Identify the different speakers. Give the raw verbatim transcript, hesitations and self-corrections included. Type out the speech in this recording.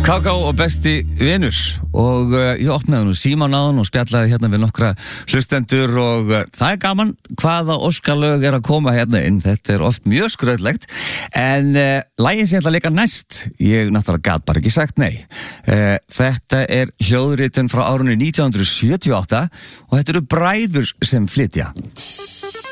Speaker 1: Káká og besti vinur og uh, ég opnaði nú símann á hann og spjallaði hérna við nokkra hlustendur og uh, það er gaman hvaða óskalög er að koma hérna inn. Þetta er oft mjög skrautlegt en uh, lagið sem ég ætla að leika næst, ég náttúrulega gat bara ekki sagt nei. Uh, þetta er hljóðritun frá árinu nítján hundruð sjötíu og átta og þetta eru bræður sem flytja.